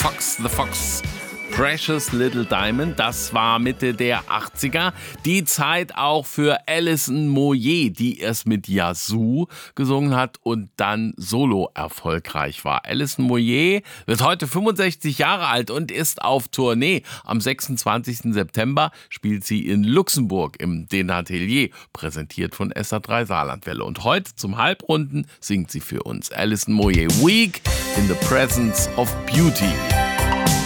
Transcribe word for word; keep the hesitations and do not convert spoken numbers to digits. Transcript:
Fox the Fox. Precious Little Diamond, das war Mitte der achtziger. Die Zeit auch für Alison Moyet, die erst mit Yazoo gesungen hat und dann solo erfolgreich war. Alison Moyet wird heute fünfundsechzig Jahre alt und ist auf Tournee. Am sechsundzwanzigsten September spielt sie in Luxemburg im Denatelier, präsentiert von S A drei Saarlandwelle. Und heute zum Halbrunden singt sie für uns. Alison Moyet, Weak in the Presence of Beauty.